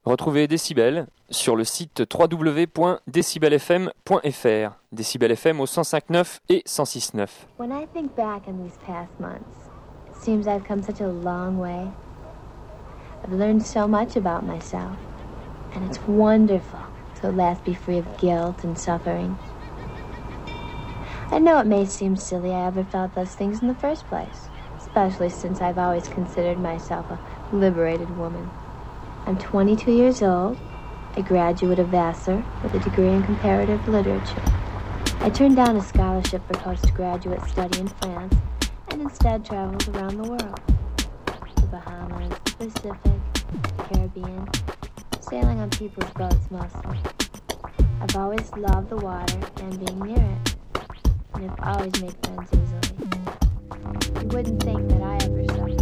Retrouvez Décibel sur le site www.decibelfm.fr. Décibel FM au 105.9 et 106.9. When I think back on these past months, it seems I've come such a long way. I've learned so much about myself, and it's wonderful to at last be free of guilt and suffering. I know it may seem silly I ever felt those things in the first place, especially since I've always considered myself a liberated woman. I'm 22 years old, a graduate of Vassar with a degree in comparative literature. I turned down a scholarship for postgraduate study in France and instead traveled around the world. The Bahamas, the Pacific, the Caribbean, sailing on people's boats mostly. I've always loved the water and being near it, and I've always made friends easily. You wouldn't think that I ever suffered.